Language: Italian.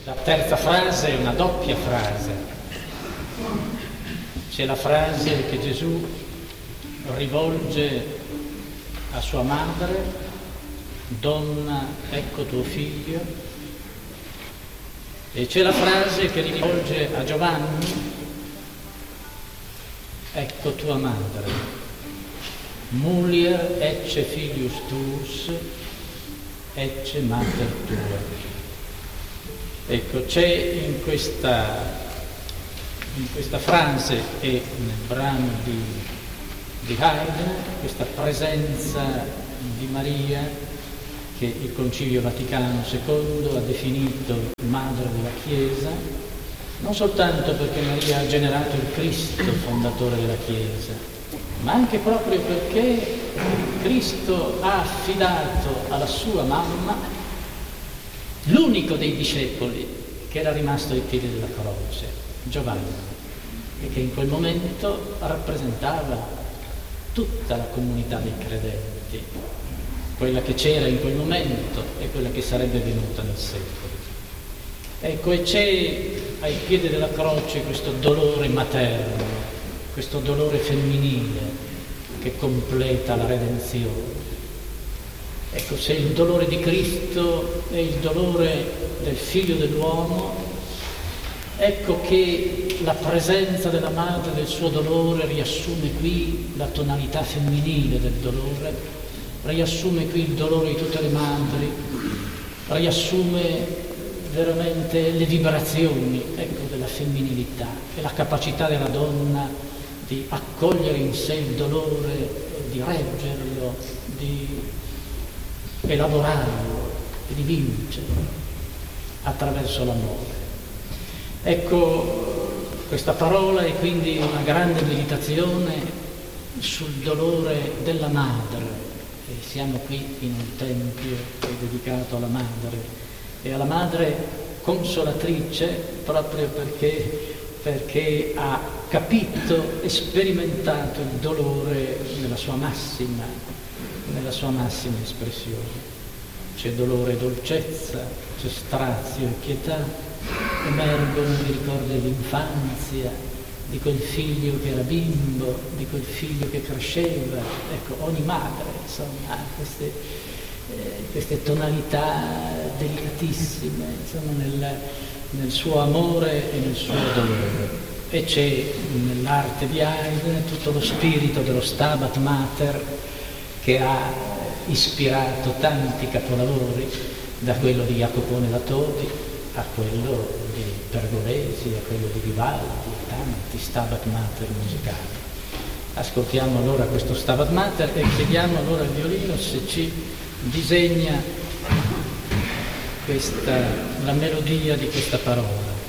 La terza frase è una doppia frase. C'è la frase che Gesù rivolge a sua madre: donna, ecco tuo figlio. E c'è la frase che rivolge a Giovanni: ecco tua madre. Mulier ecce filius tuus, ecce mater tua. Ecco, c'è in questa frase e nel brano di Haydn questa presenza di Maria che il Concilio Vaticano II ha definito madre della Chiesa, non soltanto perché Maria ha generato il Cristo fondatore della Chiesa, ma anche proprio perché Cristo ha affidato alla sua mamma l'unico dei discepoli che era rimasto ai piedi della croce, Giovanni, e che in quel momento rappresentava tutta la comunità dei credenti, quella che c'era in quel momento e quella che sarebbe venuta nel secolo. Ecco, e c'è ai piedi della croce questo dolore materno, questo dolore femminile che completa la redenzione. Ecco, se il dolore di Cristo è il dolore del Figlio dell'uomo, ecco che la presenza della madre del suo dolore riassume qui la tonalità femminile del dolore, riassume qui il dolore di tutte le madri, riassume veramente le vibrazioni, ecco, della femminilità e la capacità della donna di accogliere in sé il dolore, di reggerlo, di elaborarlo e di vincerlo attraverso l'amore. Ecco, questa parola è quindi una grande meditazione sul dolore della madre, e siamo qui in un tempio che è dedicato alla madre e alla madre consolatrice, proprio perché ha capito e sperimentato il dolore nella sua massima espressione. C'è dolore e dolcezza, c'è strazio e pietà, emergono i ricordi dell'infanzia, di quel figlio che era bimbo, di quel figlio che cresceva. Ecco, ogni madre, insomma, ha queste tonalità delicatissime, insomma, nel suo amore e nel suo dolore. E c'è nell'arte di Haydn tutto lo spirito dello Stabat Mater che ha ispirato tanti capolavori, da quello di Jacopone da Todi a quello di Pergolesi, a quello di Vivaldi, tanti Stabat Mater musicali. Ascoltiamo allora questo Stabat Mater e chiediamo allora al violino se ci disegna la melodia di questa parola.